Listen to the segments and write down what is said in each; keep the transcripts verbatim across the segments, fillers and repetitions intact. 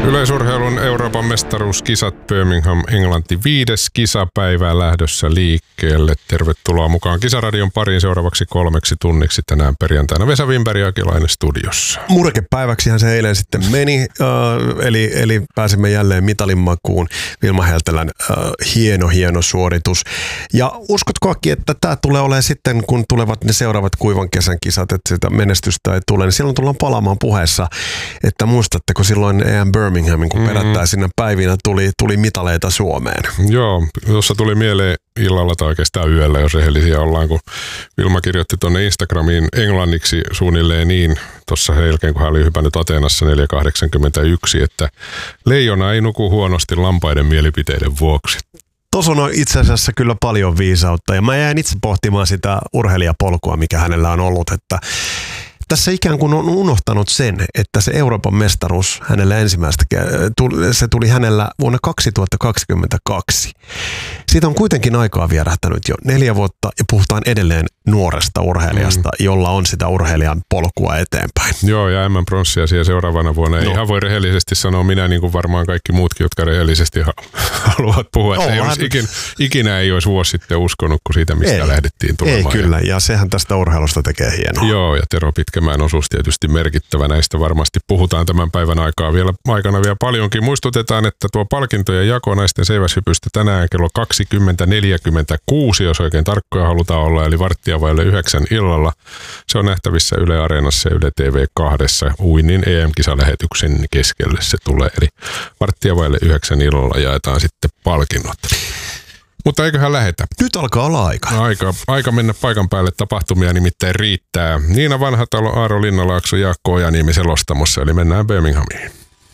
Yleisurheilun Euroopan mestaruuskisat Birmingham, Englanti, viides kisapäivää lähdössä liikkeelle. Tervetuloa mukaan Kisaradion pariin seuraavaksi kolmeksi tunniksi tänään perjantaina. Vesa Wimberg ja Akilainen studiossa. Murkepäiväksihän se eilen sitten meni, äh, eli, eli pääsimme jälleen mitalin makuun. Vilma Heltelän äh, hieno, hieno suoritus. Ja uskotko, Aki, että tämä tulee olemaan sitten, kun tulevat ne seuraavat kuivan kesän kisat, että sitä menestystä ei tule, niin silloin tullaan palaamaan puheessa, että muistatteko silloin E M Birminghamin, kun mm-hmm. perättäisinä päivinä tuli, tuli mitaleita Suomeen. Joo, tuossa tuli mieleen illalla tai oikeastaan yöllä, jos rehellisiä ollaan, kun Vilma kirjoitti tuonne Instagramiin englanniksi suunnilleen niin, tuossa jälkeen, kun hän oli hypännyt Ateenassa neljä kahdeksankymmentäyksi, että leijona ei nuku huonosti lampaiden mielipiteiden vuoksi. Tuossa on itse asiassa kyllä paljon viisautta, ja mä jäin itse pohtimaan sitä urheilijapolkua, mikä hänellä on ollut, että tässä ikään kuin on unohtanut sen, että se Euroopan mestaruus hänellä ensimmäistä, se tuli hänellä vuonna kaksituhattakaksikymmentäkaksi. Siitä on kuitenkin aikaa vierähtänyt jo neljä vuotta ja puhutaan edelleen nuoresta urheilijasta, mm. jolla on sitä urheilijan polkua eteenpäin. Joo, ja M M-pronssia siellä seuraavana vuonna. Ei no. ihan voi rehellisesti sanoa minä, niin kuin varmaan kaikki muutkin, jotka rehellisesti haluavat puhua. Että ei olisi ikin, ikinä ei olisi vuosi sitten uskonut, kun siitä mistä ei, lähdettiin tulemaan. Ei kyllä, ja sehän tästä urheilusta tekee hienoa. Joo, ja Tero Pitkämäen osuus tietysti merkittävä. Näistä varmasti puhutaan tämän päivän aikaa vielä, aikana vielä paljonkin. Muistutetaan, että tuo palkintojen jako naisten seiväshypystä tänään kello kaksikymmentä neljäkymmentäkuusi, jos oikein tarkkoja halutaan olla, eli varttia vaille yhdeksän illalla. Se on nähtävissä Yle Areenassa ja Yle T V kahdessa uinnin E M-kisalähetyksen keskelle se tulee. Eli varttia vaille yhdeksän illalla jaetaan sitten palkinnot. Mutta eiköhän lähetä. Nyt alkaa olla aika. Aika, aika mennä paikan päälle, tapahtumia nimittäin riittää. Niina Vanhatalo, Aaro Linnalaakso, Jaakko Ojaniemi selostamossa, eli mennään Birminghamiin.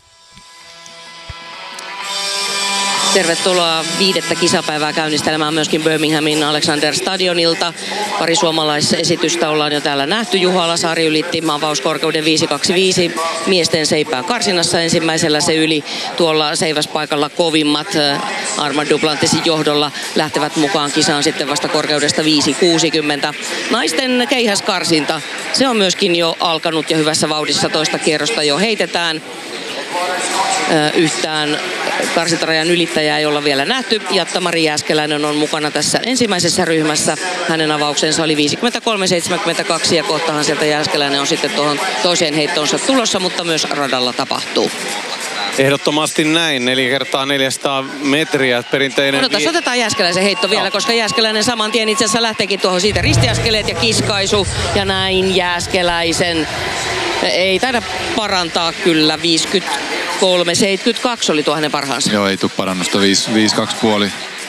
Tervetuloa viidettä kisapäivää käynnistelemään myöskin Birminghamin Alexander Stadionilta. Pari suomalaisesitystä ollaan jo täällä nähty. Juha Alasaari ylitti avauskorkeuden viisi kaksikymmentäviisi miesten seipään karsinassa. Ensimmäisellä se yli tuolla seiväspaikalla kovimmat Armand Duplantisin johdolla lähtevät mukaan kisaan sitten vasta korkeudesta viisi kuusikymmentä. Naisten keihäskarsinta, se on myöskin jo alkanut ja hyvässä vauhdissa, toista kierrosta jo heitetään. Yhtään karsintarajan ylittäjää ei olla vielä nähty. Jatta-Mari Jääskeläinen on mukana tässä ensimmäisessä ryhmässä. Hänen avauksensa oli viisikymmentäkolme seitsemänkymmentäkaksi ja kohtahan sieltä Jääskeläinen on sitten tuohon toiseen heittoonsa tulossa, mutta myös radalla tapahtuu. Ehdottomasti näin, neljä kertaa neljäsataa metriä, perinteinen... Odotas, otetaan Jääskeläisen heitto vielä, no. koska Jääskeläinen saman tien itse asiassa lähteekin tuohon siitä ristiaskeleet ja kiskaisu. Ja näin Jääskeläisen ei taida parantaa kyllä, viisikymmentäkolme seitsemänkymmentäkaksi oli tuo hänen parhaansa. Joo, ei tule parannusta, viisi kaksi puoli.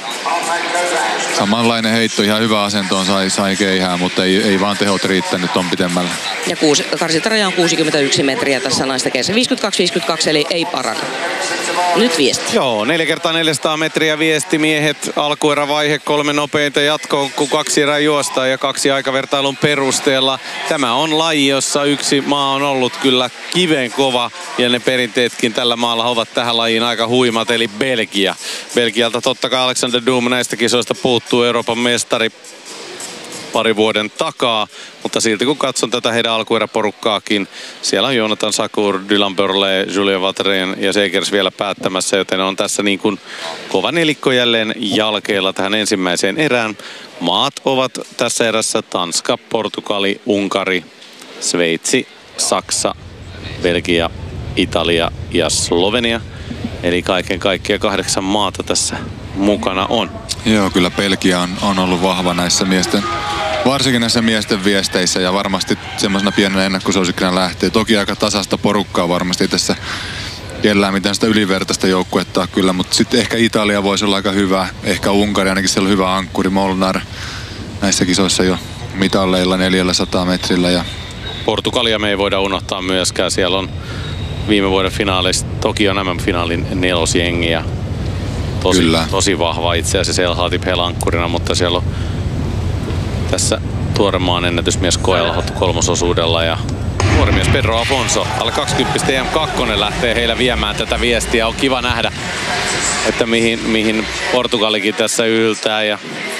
Samanlainen heitto, ihan hyvä asentoon sai, sai keihää, mutta ei, ei vaan tehot riittänyt ton pitemmällä. Ja kuusi, karsintaraja on kuusikymmentäyksi metriä tässä naista keessä. viisikymmentäkaksi viisikymmentäkaksi eli ei parane. Nyt viesti. Joo, neljä kertaa neljäsataa metriä viesti. Miehet alkuerävaihe, kolme nopeinta jatkoon, kun kaksi erää juostaa ja kaksi aikavertailun perusteella. Tämä on laji, jossa yksi maa on ollut kyllä kiven kova ja ne perinteetkin tällä maalla ovat tähän lajiin aika huimat, eli Belgia. Belgialta totta kai Alexander Doom näistä kisoista puuttuu, Euroopan mestari pari vuoden takaa, mutta silti kun katson tätä heidän alkueräporukkaakin, siellä on Jonathan Sakur, Dylan Burley, Julien Vatreen ja Segers vielä päättämässä, joten on tässä niin kuin kova nelikko jälleen jalkeilla tähän ensimmäiseen erään. Maat ovat tässä erässä Tanska, Portugali, Unkari, Sveitsi, Saksa, Belgia, Italia ja Slovenia. Eli kaiken kaikkiaan kahdeksan maata tässä mukana on. Joo, kyllä Belgia on, on ollut vahva näissä miesten, varsinkin näissä miesten viesteissä ja varmasti semmoisena pienenä ennakkosuosikkina lähtee. Toki aika tasasta porukkaa varmasti tässä kellään mitään sitä ylivertaista joukkuetta kyllä, mutta sitten ehkä Italia voisi olla aika hyvä, ehkä Unkari ainakin siellä on hyvä ankkuri, Molnar näissä kisoissa jo mitalleilla neljäsataa metrillä. Ja Portugalia me ei voida unohtaa myöskään, siellä on viime vuoden finaalista Tokion M M-finaalin nelosjengi ja tosi, tosi vahva itse asiassa El Hatib helankkurina, mutta siellä on tässä tuore maan ennätysmies Koelhot kolmososuudella ja nuori mies Pedro Afonso, alle kaksikymmentä E M kaksi lähtee heillä viemään tätä viestiä. On kiva nähdä, että mihin, mihin Portugalikin tässä yltää ja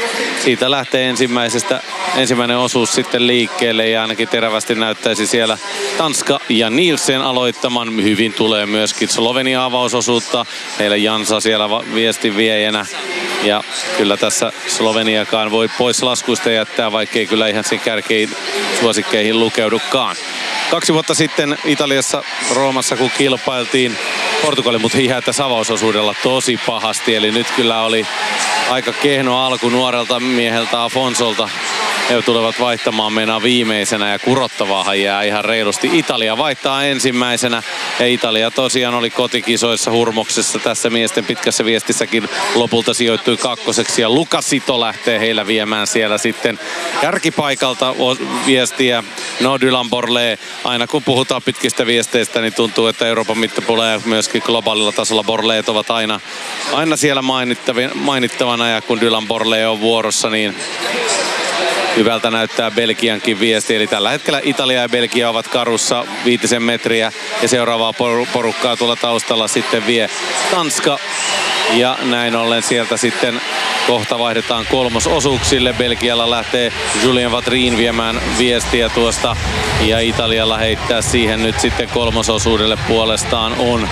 siitä lähtee ensimmäisestä, ensimmäinen osuus sitten liikkeelle ja ainakin terävästi näyttäisi siellä Tanska ja Nielsen aloittaman. Hyvin tulee myöskin Slovenia avausosuutta. Heillä Jansa siellä viestin viejänä. Ja kyllä tässä Sloveniakaan voi pois laskuista jättää, vaikkei kyllä ihan sen kärkeihin suosikkeihin lukeudukaan. Kaksi vuotta sitten Italiassa Roomassa, kun kilpailtiin, Portugali mut hihäyttäisi avausosuudella tosi pahasti. Eli nyt kyllä oli aika kehno alku nuorelta mieheltä Afonsolta. He tulevat vaihtamaan mennä viimeisenä ja kurottavaahan jää ihan reilusti. Italia vaihtaa ensimmäisenä ja Italia tosiaan oli kotikisoissa hurmoksessa tässä miesten pitkässä viestissäkin. Lopulta sijoittui kakkoseksi ja Luca Sito lähtee heillä viemään siellä sitten kärkipaikalta viestiä. No Dylan Borlée, aina kun puhutaan pitkistä viesteistä, niin tuntuu, että Euroopan mittapuolella ja myöskin globaalilla tasolla Borleet ovat aina, aina siellä mainittavana ja kun Dylan Borlée on vuorossa, niin hyvältä näyttää Belgiankin viesti. Eli tällä hetkellä Italia ja Belgia ovat karussa viitisen metriä ja seuraavaa porukkaa tuolla taustalla sitten vie Tanska. Ja näin ollen sieltä sitten kohta vaihdetaan kolmososuuksille. Belgialla lähtee Julien Vatrin viemään viestiä tuosta ja Italialla heittää siihen nyt sitten kolmososuudelle puolestaan on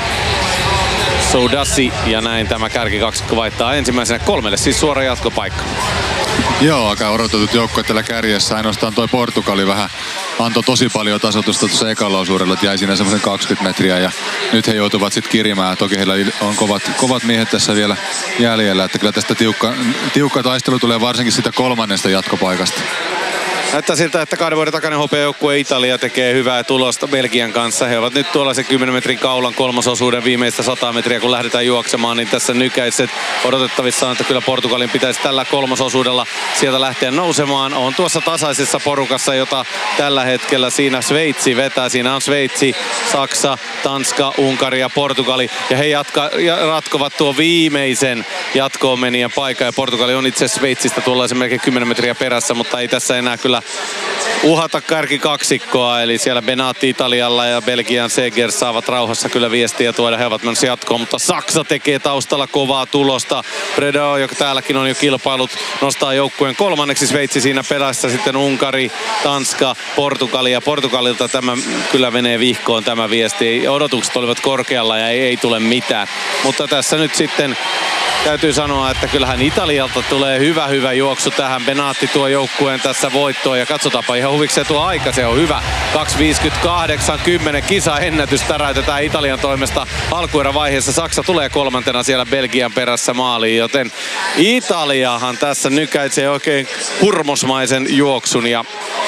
Soudassi ja näin tämä kärkikaksikko vaihtaa ensimmäisenä kolmelle, siis suora jatkopaikka. Joo, aika odotetut joukkueet tällä kärjessä. Ainoastaan toi Portugali vähän antoi tosi paljon tasoitusta tuossa ekalla osuudella, että jäi siinä semmoisen kaksikymmentä metriä ja nyt he joutuvat sitten kirimään. Toki heillä on kovat, kovat miehet tässä vielä jäljellä, että kyllä tästä tiukka, tiukka taistelu tulee varsinkin sitä kolmannesta jatkopaikasta. Näyttää siltä, että kahden vuoden takainen hopeajoukkue Italia tekee hyvää tulosta Belgian kanssa. He ovat nyt tuolla se kymmenen metrin kaulan kolmososuuden viimeistä sata metriä, kun lähdetään juoksemaan, niin tässä nykäiset odotettavissa on, että kyllä Portugalin pitäisi tällä kolmososuudella sieltä lähteä nousemaan. On tuossa tasaisessa porukassa, jota tällä hetkellä siinä Sveitsi vetää. Siinä on Sveitsi, Saksa, Tanska, Unkari ja Portugali. Ja he jatka, ja ratkovat tuo viimeisen jatkoon menijän paikan. Ja Portugali on itse Sveitsistä tuollaisen melkein kymmenen metriä perässä, mutta ei tässä enää kyllä uhata kärkikaksikkoa, eli siellä Benatti Italialla ja Belgian Seger saavat rauhassa kyllä viestiä tuoda, he ovat menossa jatkoon, mutta Saksa tekee taustalla kovaa tulosta. Predo, joka täälläkin on jo kilpailut, nostaa joukkueen kolmanneksi, Sveitsi siinä perässä, sitten Unkari, Tanska, Portugali ja Portugalilta tämä kyllä menee vihkoon tämä viesti. Odotukset olivat korkealla ja ei, ei tule mitään, mutta tässä nyt sitten täytyy sanoa, että kyllähän Italialta tulee hyvä hyvä juoksu tähän. Benatti tuo joukkueen tässä voittoon ja katsotaanpa ihan huvikseen tuo aika, se on hyvä. kaksi viisikymmentäkahdeksan kymmenen kisaennätys täräytetään Italian toimesta alkuerävaiheessa. Saksa tulee kolmantena siellä Belgian perässä maaliin, joten Italiahan tässä nykäisee oikein hurmosmaisen juoksun ja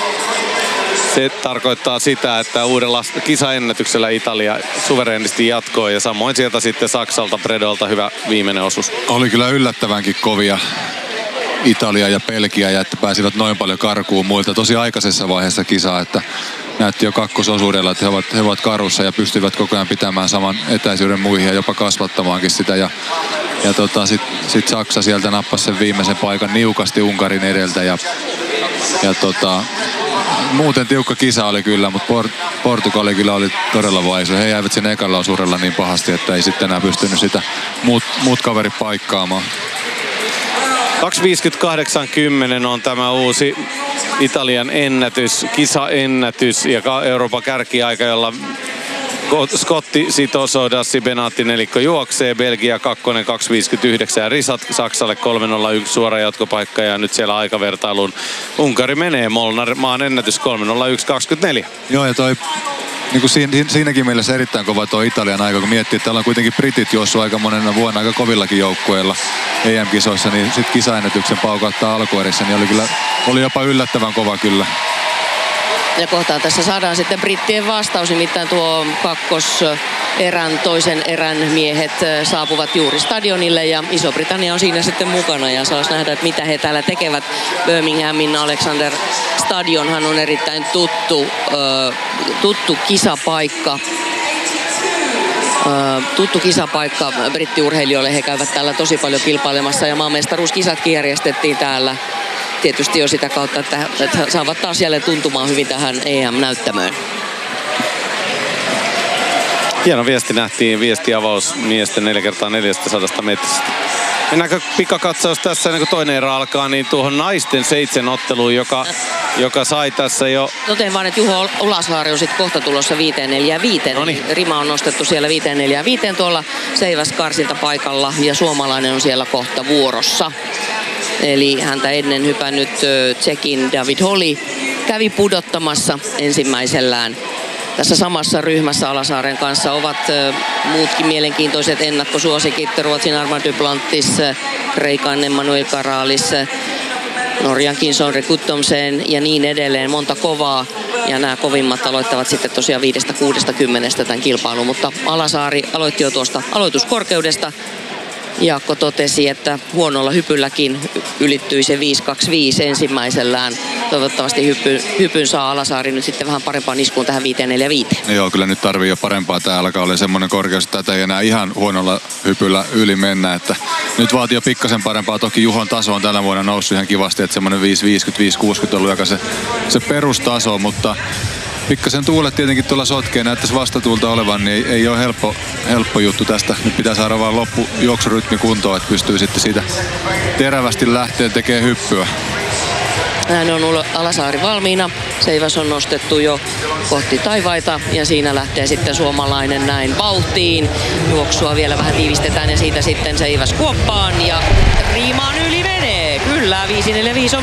se tarkoittaa sitä, että uudella kisaennätyksellä Italia suvereenisti jatkoi ja samoin sieltä sitten Saksalta Predolta hyvä viimeinen osuus. Oli kyllä yllättävänkin kovia Italia ja Belgia ja että pääsivät noin paljon karkuun muilta tosi aikaisessa vaiheessa kisaa, että näytti jo kakkososuudella, että he ovat, he ovat karussa ja pystyvät koko ajan pitämään saman etäisyyden muihin ja jopa kasvattamaankin sitä ja, ja tota, sitten sit Saksa sieltä nappasi sen viimeisen paikan niukasti Unkarin edeltä ja, ja tota, muuten tiukka kisa oli kyllä, mutta Port- Portugali kyllä oli todella vaisu. He jäivät sen ekalla osuudella niin pahasti, että ei sitten enää pystynyt sitä muut, muut kaverit paikkaamaan. kaksi viisikymmentäkahdeksan kymmenen on tämä uusi Italian ennätys, kisaennätys ja Euroopan kärkiaika, jolla Scotti, Sito, Soudassi, Benatti nelikko juoksee. Belgia kakkonen kaksi viisikymmentäyhdeksän ja Risat Saksalle kolme nolla yksi suora jatkopaikka ja nyt siellä aikavertailuun Unkari menee. Molnar maan ennätys kolme nolla yksi kaksikymmentäneljä. Joo ja toi niin kuin siinä, siinäkin mielessä erittäin kova tuo Italian aika, kun miettii, että täällä on kuitenkin britit juossut aika monena vuonna aika kovillakin joukkueilla E M-kisoissa, niin sitten kisaennätyksen paukauttaa alkuerissä, niin oli, kyllä, oli jopa yllättävän kova kyllä. Ja kohtaan tässä saadaan sitten brittien vastaus, nimittäin tuo kakkoserän, toisen erän miehet saapuvat juuri stadionille ja Iso-Britannia on siinä sitten mukana ja saas nähdä, että mitä he täällä tekevät. Birminghamin Alexander Stadionhan on erittäin tuttu, tuttu kisapaikka. Tuttu kisapaikka brittiurheilijoille, he käyvät täällä tosi paljon kilpailemassa ja maanmestaruuskisatkin järjestettiin täällä. Tietysti jo sitä kautta, että, että saavat taas jälleen tuntumaan hyvin tähän E M-näyttämöön. Hieno viesti nähtiin, viestiavaus miesten neljä kertaa neljäsataa metristä. Mennäänkö pikakatsaus tässä ennen kuin toinen erä alkaa, niin tuohon naisten seitsemän otteluun, joka, joka sai tässä jo... Toteen vaan, että Juho Olasaari on sitten kohta tulossa viisi neljä viisi. Noniin. Rima on nostettu siellä viisi neljä viisi tuolla seiväskarsilta paikalla ja suomalainen on siellä kohta vuorossa. Eli häntä ennen hypännyt Tsekin David Holly kävi pudottamassa ensimmäisellään. Tässä samassa ryhmässä Alasaaren kanssa ovat muutkin mielenkiintoiset ennakkosuosikit. Ruotsin Armand Duplantis, Kreikan Emmanuel Karalis, Norjankin Sondre Guttormsen ja niin edelleen. Monta kovaa. Ja nämä kovimmat aloittavat sitten tosiaan viidestä kuudesta kymmenestä tämän kilpailun. Mutta Alasaari aloitti jo tuosta aloituskorkeudesta. Jaakko totesi, että huonolla hypylläkin ylittyi se viisi kaksi viisi ensimmäisellään. Toivottavasti hypy, hypyn saa Alasaari nyt sitten vähän parempaan iskuun tähän viisi neljä viisi. Joo, kyllä nyt tarvii jo parempaa. Tää alkaa olla semmoinen korkeus, että tätä ei enää ihan huonolla hypyllä yli mennä. Että nyt vaatii jo pikkasen parempaa. Toki Juhon taso on tänä vuonna noussut ihan kivasti, että semmoinen viisi viisikymmentä viisi kuusikymmentä on ollut aika se, se perustaso, mutta pikkasen tuulet tietenkin tuolla sotkeen, näyttäisi vastatuulta olevan, niin ei, ei ole helppo, helppo juttu tästä. Nyt pitää saada vaan loppu juoksurytmi kuntoon, että pystyy sitten siitä terävästi lähteä tekemään hyppyä. Hän on Alasaari valmiina. Seiväs on nostettu jo kohti taivaita ja siinä lähtee sitten suomalainen näin vauhtiin. Juoksua vielä vähän tiivistetään ja siitä sitten Seiväs kuoppaan ja Riimaan yli menee. Kyllä, viisi neljä viisi on